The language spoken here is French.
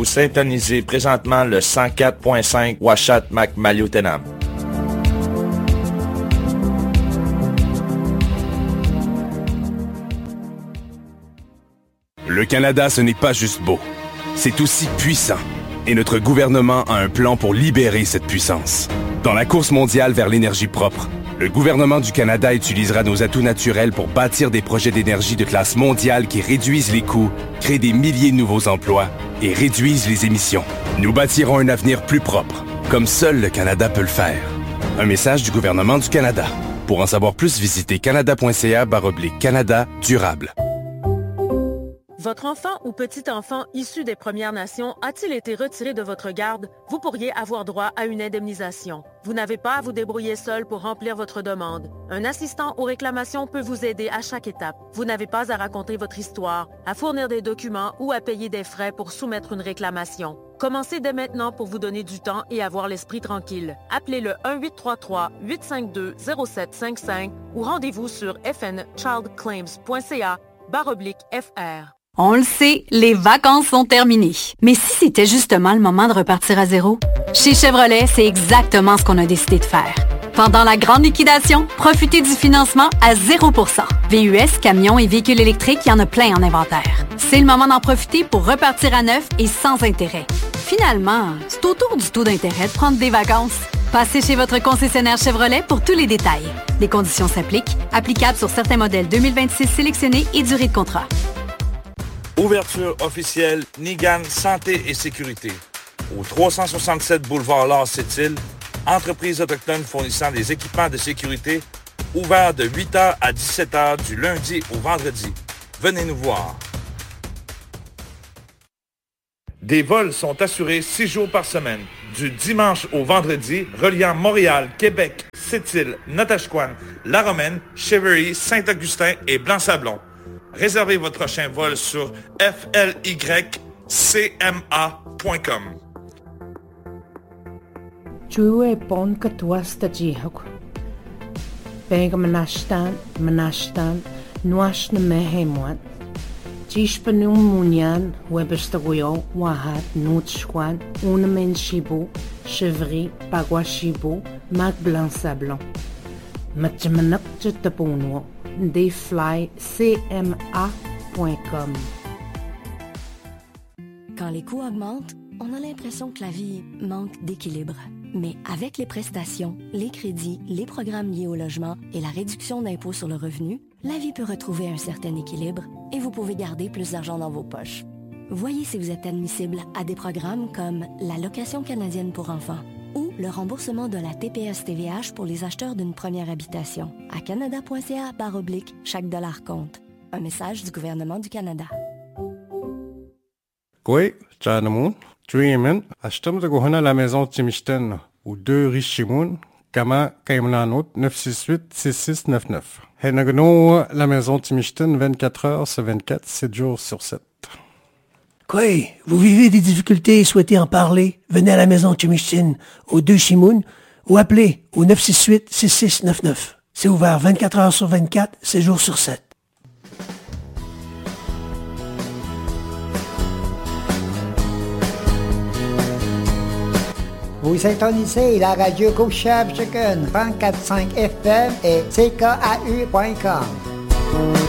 Vous syntonisez présentement le 104.5 Washat Mac-Maliotenam. Le Canada, ce n'est pas juste beau. C'est aussi puissant. Et notre gouvernement a un plan pour libérer cette puissance. Dans la course mondiale vers l'énergie propre, le gouvernement du Canada utilisera nos atouts naturels pour bâtir des projets d'énergie de classe mondiale qui réduisent les coûts, créent des milliers de nouveaux emplois et réduisent les émissions. Nous bâtirons un avenir plus propre, comme seul le Canada peut le faire. Un message du gouvernement du Canada. Pour en savoir plus, visitez canada.ca/Canada durable. Votre enfant ou petit-enfant issu des Premières Nations a-t-il été retiré de votre garde? Vous pourriez avoir droit à une indemnisation. Vous n'avez pas à vous débrouiller seul pour remplir votre demande. Un assistant aux réclamations peut vous aider à chaque étape. Vous n'avez pas à raconter votre histoire, à fournir des documents ou à payer des frais pour soumettre une réclamation. Commencez dès maintenant pour vous donner du temps et avoir l'esprit tranquille. Appelez le 1-833-852-0755 ou rendez-vous sur fnchildclaims.ca/FR. On le sait, les vacances sont terminées. Mais si c'était justement le moment de repartir à zéro? Chez Chevrolet, c'est exactement ce qu'on a décidé de faire. Pendant la grande liquidation, profitez du financement à 0%. VUS, camions et véhicules électriques, il y en a plein en inventaire. C'est le moment d'en profiter pour repartir à neuf et sans intérêt. Finalement, c'est au tour du taux d'intérêt de prendre des vacances. Passez chez votre concessionnaire Chevrolet pour tous les détails. Les conditions s'appliquent, applicables sur certains modèles 2026 sélectionnés et durée de contrat. Ouverture officielle Nigan Santé et Sécurité. Au 367 boulevard Lars Sept-Îles, entreprise autochtone fournissant des équipements de sécurité, ouvert de 8h à 17h du lundi au vendredi. Venez nous voir. Des vols sont assurés 6 jours par semaine, du dimanche au vendredi, reliant Montréal, Québec, Sept-Îles, Natashquan, La Romaine, Cheverly, Saint-Augustin et Blanc-Sablon. Réservez votre prochain vol sur flycma.com. Chue pon katuas tajihok. Pega manashtan, nuash na mehemwan. Chishpanung munyan, webestaguyo, wahat, nutschwan, unamen shibu, chevry, paguashibu, mac blanc sablon. Matchamanak chetapuno. Flycma.com. Quand les coûts augmentent, on a l'impression que la vie manque d'équilibre. Mais avec les prestations, les crédits, les programmes liés au logement et la réduction d'impôt sur le revenu, la vie peut retrouver un certain équilibre et vous pouvez garder plus d'argent dans vos poches. Voyez si vous êtes admissible à des programmes comme l'allocation canadienne pour enfants ou le remboursement de la TPS-TVH pour les acheteurs d'une première habitation. À canada.ca/chaque dollar compte. Un message du gouvernement du Canada. Oui, Tchanamoun, Tuimen, achetam de Gohana la maison Timishten, ou 2 Richimoun, Kama Kaimlanot 968-6699. Henagno, la maison Timishten, 24 heures sur 24, 7 jours sur 7. Quoi? Vous vivez des difficultés et souhaitez en parler? Venez à la maison Chimichin, au 2 Chimoun, ou appelez au 968-6699. C'est ouvert 24 heures sur 24, 7 jours sur 7. Vous syntonisez la radio Couchab Chicken 34.5 FM et CKAU.com.